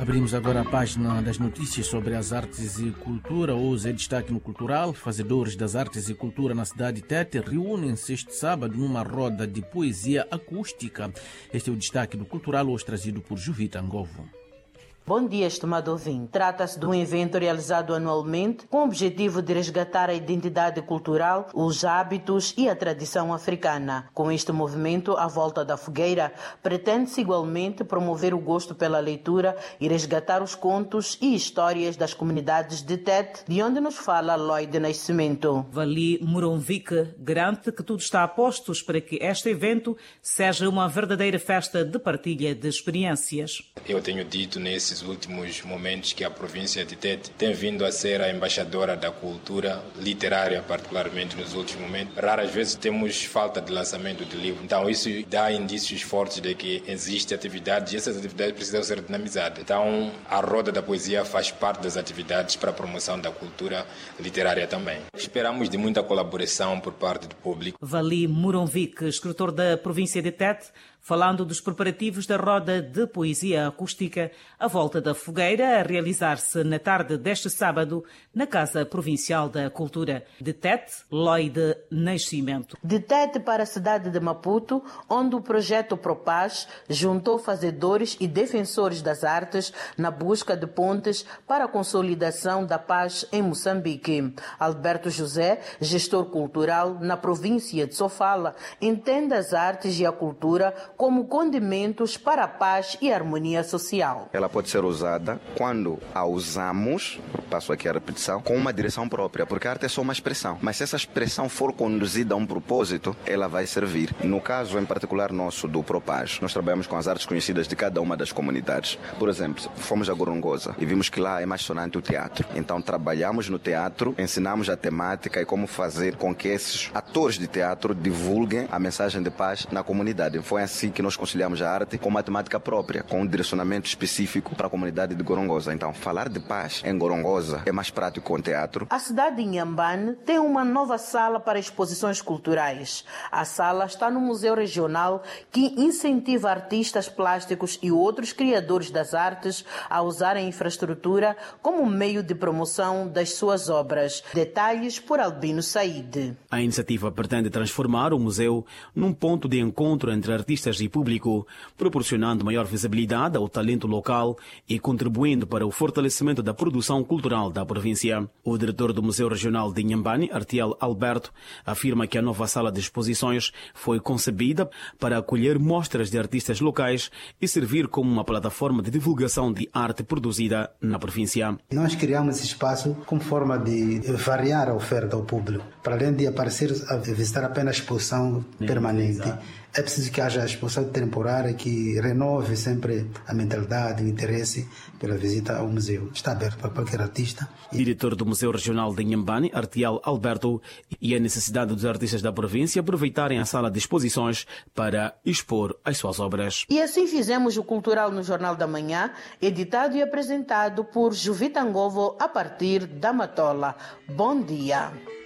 Abrimos agora a página das notícias sobre as artes e cultura. Hoje é destaque no cultural. Fazedores das artes e cultura na cidade de Tete reúnem-se este sábado numa roda de poesia acústica. Este é o destaque do cultural, hoje trazido por Jovita Ngovo. Bom dia, estimado ouvinte. Trata-se de um evento realizado anualmente com o objetivo de resgatar a identidade cultural, os hábitos e a tradição africana. Com este movimento, à volta da fogueira, pretende-se igualmente promover o gosto pela leitura e resgatar os contos e histórias das comunidades de Tete, de onde nos fala Lloyd Nascimento. Vali Moronvique garante que tudo está a postos para que este evento seja uma verdadeira festa de partilha de experiências. Eu tenho dito nesses últimos momentos que a província de Tete tem vindo a ser a embaixadora da cultura literária, particularmente nos últimos momentos. Raras vezes temos falta de lançamento de livro, então isso dá indícios fortes de que existe atividade e essas atividades precisam ser dinamizadas. Então a Roda da Poesia faz parte das atividades para a promoção da cultura literária também. Esperamos de muita colaboração por parte do público. Vali Moronvique, escritor da província de Tete, falando dos preparativos da Roda de Poesia Acústica à volta da fogueira, a realizar-se na tarde deste sábado na Casa Provincial da Cultura de Tete, Lloyd Nascimento. De Tete para a cidade de Maputo, onde o projeto Propaz juntou fazedores e defensores das artes na busca de pontes para a consolidação da paz em Moçambique. Alberto José, gestor cultural na província de Sofala, entende as artes e a cultura como condimentos para a paz e a harmonia social. Ela pode ser usada quando a usamos, passo aqui a repetição, com uma direção própria, porque a arte é só uma expressão. Mas se essa expressão for conduzida a um propósito, ela vai servir. No caso em particular nosso do Propaz, nós trabalhamos com as artes conhecidas de cada uma das comunidades. Por exemplo, fomos a Gorongosa e vimos que lá é mais sonante o teatro. Então trabalhamos no teatro, ensinamos a temática e como fazer com que esses atores de teatro divulguem a mensagem de paz na comunidade. Foi assim que nós conciliamos a arte com uma temática própria, com um direcionamento específico para a comunidade de Gorongosa. Então, falar de paz em Gorongosa é mais prático com o teatro. A cidade de Inhambane tem uma nova sala para exposições culturais. A sala está no Museu Regional, que incentiva artistas plásticos e outros criadores das artes a usar a infraestrutura como meio de promoção das suas obras. Detalhes por Albino Said. A iniciativa pretende transformar o museu num ponto de encontro entre artistas e público, proporcionando maior visibilidade ao talento local e contribuindo para o fortalecimento da produção cultural da província. O diretor do Museu Regional de Inhambane, Artiel Alberto, afirma que a nova sala de exposições foi concebida para acolher mostras de artistas locais e servir como uma plataforma de divulgação de arte produzida na província. Nós criamos esse espaço como forma de variar a oferta ao público, para além de aparecer a visitar apenas a exposição permanente. É preciso que haja a exposição temporária que renove sempre a mentalidade, o interesse pela visita ao museu. Está aberto para qualquer artista. Diretor do Museu Regional de Inhambane, Artiel Alberto, e a necessidade dos artistas da província aproveitarem a sala de exposições para expor as suas obras. E assim fizemos o Cultural no Jornal da Manhã, editado e apresentado por Jovita Ngovo a partir da Matola. Bom dia.